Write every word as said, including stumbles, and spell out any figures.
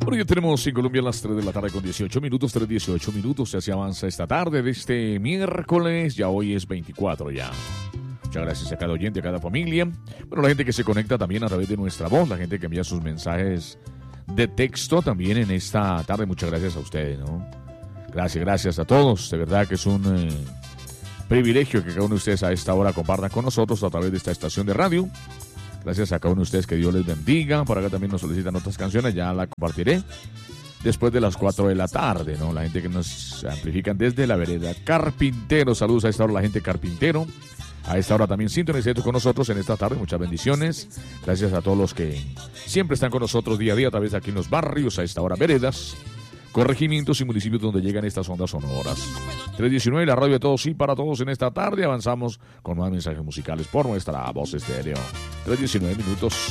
Bueno, ya tenemos en Colombia las tres de la tarde con dieciocho minutos, tres dieciocho minutos. Ya se avanza esta tarde de este miércoles. Ya hoy es veinticuatro ya. Muchas gracias a cada oyente, a cada familia. Bueno, la gente que se conecta también a través de nuestra voz, la gente que envía sus mensajes de texto también en esta tarde. Muchas gracias a ustedes, ¿no? Gracias, gracias a todos. De verdad que es un eh, privilegio que cada uno de ustedes a esta hora compartan con nosotros a través de esta estación de radio. Gracias a cada uno de ustedes, que Dios les bendiga. Por acá también nos solicitan otras canciones, ya la compartiré después de las cuatro de la tarde, ¿no? La gente que nos amplifican desde la vereda Carpintero. Saludos a esta hora, la gente Carpintero. A esta hora también sintonizados con nosotros en esta tarde. Muchas bendiciones. Gracias a todos los que siempre están con nosotros día a día a través de aquí en los barrios, a esta hora veredas, corregimientos y municipios donde llegan estas ondas sonoras. tres diecinueve, la radio de todos y para todos en esta tarde. Avanzamos con más mensajes musicales por nuestra voz estéreo. tres diecinueve minutos.